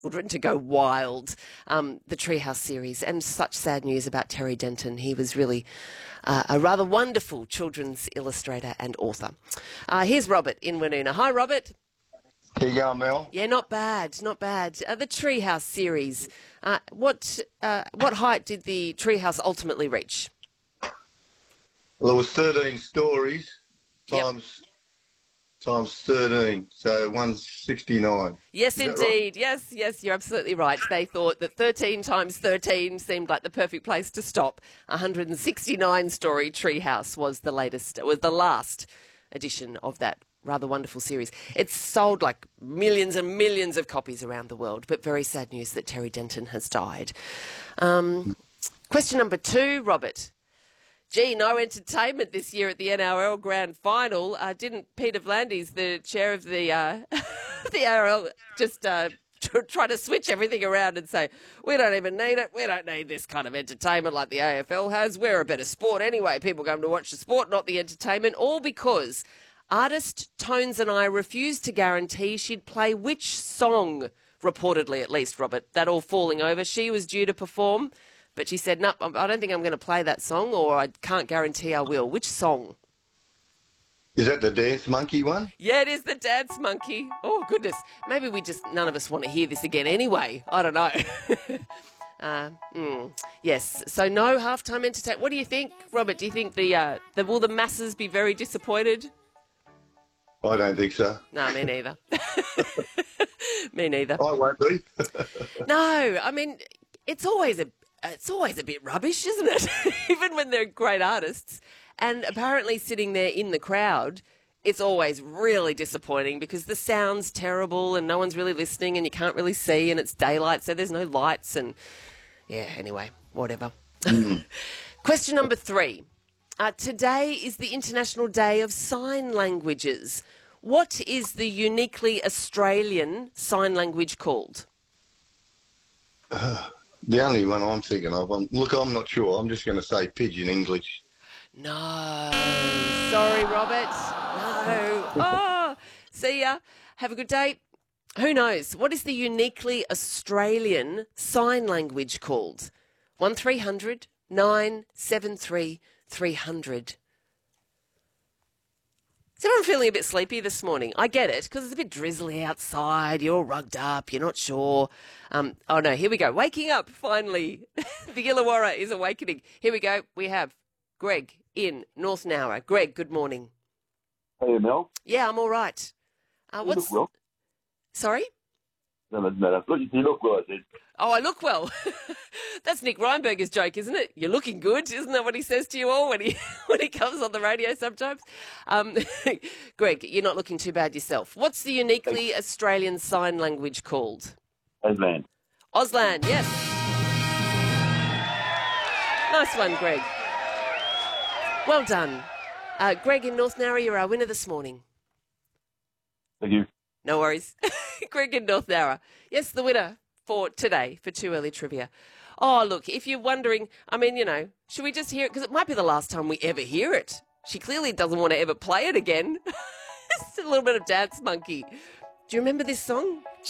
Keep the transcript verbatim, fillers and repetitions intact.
children to go wild, um, the Treehouse series, and such sad news about Terry Denton. He was really uh, a rather wonderful children's illustrator and author. Uh, here's Robert in Woonona. Hi, Robert. How you going, Mel? Yeah, not bad, not bad. Uh, the Treehouse series, uh, what uh, what height did the Treehouse ultimately reach? Well, it was thirteen stories times yep. times thirteen, so one sixty-nine. Yes, Is indeed. Right? Yes, yes, you're absolutely right. They thought that thirteen times thirteen seemed like the perfect place to stop. one hundred sixty-nine story Treehouse was the latest, was the last edition of that rather wonderful series. It's sold like millions and millions of copies around the world, but very sad news that Terry Denton has died. Um, question number two, Robert. Gee, no entertainment this year at the N R L Grand Final. Uh, didn't Peter V'landys, the chair of the uh, the N R L, just uh, try to switch everything around and say, we don't even need it. We don't need this kind of entertainment like the A F L has. We're a better sport anyway. People come to watch the sport, not the entertainment, all because artist Tones and I refused to guarantee she'd play which song, reportedly at least, Robert, that all falling over. She was due to perform, but she said, no, I don't think I'm going to play that song, or I can't guarantee I will. Which song? Is that the Dance Monkey one? Yeah, it is the Dance Monkey. Oh, goodness. Maybe we just, none of us want to hear this again anyway. I don't know. uh, mm, yes, so no halftime entertainment. What do you think, Robert? Do you think the, uh, the will the masses be very disappointed? I don't think so. No, me neither. Me neither. I won't be. No, I mean, it's always a it's always a bit rubbish, isn't it? Even when they're great artists. And apparently sitting there in the crowd, it's always really disappointing because the sound's terrible and no one's really listening and you can't really see and it's daylight, so there's no lights and, yeah, anyway, whatever. Mm. Question number three. Uh, today is the International Day of Sign Languages. What is the uniquely Australian sign language called? Uh, the only one I'm thinking of, I'm, look, I'm not sure. I'm just going to say Pidgin English. No. Sorry, Robert. No. Oh, see ya. Have a good day. Who knows? What is the uniquely Australian sign language called? one three hundred nine seven three three hundred. Is everyone feeling a bit sleepy this morning? I get it, because it's a bit drizzly outside. You're all rugged up. You're not sure. Um, oh, no, here we go. Waking up, finally. The Illawarra is awakening. Here we go. We have Greg in North Nowra. Greg, good morning. Hey, Mel. Yeah, I'm all right. Uh, what's... You look well. Sorry? No, no, no. Look, you look well, I said. Oh, I look well. That's Nick Reinberger's joke, isn't it? You're looking good. Isn't that what he says to you all when he when he comes on the radio sometimes? Um, Greg, you're not looking too bad yourself. What's the uniquely Thanks. Australian sign language called? Auslan. Auslan, yes. Nice one, Greg. Well done. Uh, Greg in North Nowra, you're our winner this morning. Thank you. No worries. Greg in North Nowra. Yes, the winner for today for Too Early Trivia. Oh, look, if you're wondering, I mean, you know, should we just hear it? Because it might be the last time we ever hear it. She clearly doesn't want to ever play it again. Just a little bit of Dance Monkey. Do you remember this song?